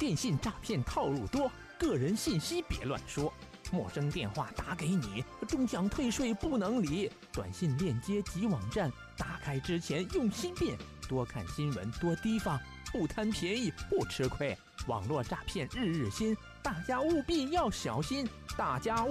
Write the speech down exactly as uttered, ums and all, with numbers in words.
电信诈骗套路多，个人信息别乱说。陌生电话打给你，终想退税不能理。短信链接及网站，打开之前用心辨。多看新闻，多提防，不贪便宜不吃亏。网络诈骗日日新，大家务必要小心。大家